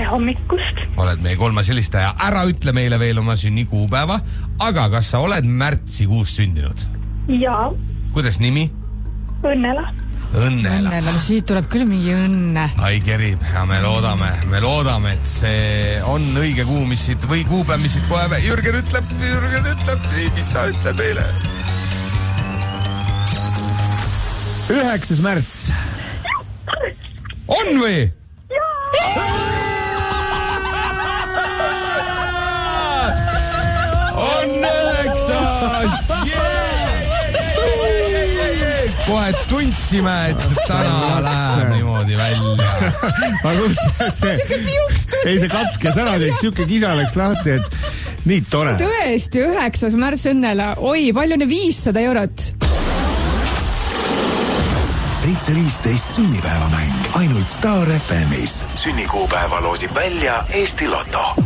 tere hommikust. Oled meie 3. helistaja. Ära ütle meile veel oma sünnikuupäeva, aga kas sa oled märtsikuus sündinud? Jaa. Kuidas nimi? Õnnela. Õnnela. Siit tuleb küll mingi õnne. Ai kerib ja me loodame, et see on õige kuu, mis siit või kuupäev, mis siit kohe Jürgen ütleb, mis sa ütleb meile? 9. märts. On või? On 9! Kohe tundsime, et täna läheb niimoodi välja. Ma kuulsin, et see katkes ära, siuke kisa läks lahti, et nii tore. Tõesti, 9. märts Õnnela. Oi, palju on 500 eurot? 7.15 sünnipäevamäng ainult Star FM'is. Sünnikuupäeva loosib välja Eesti Loto.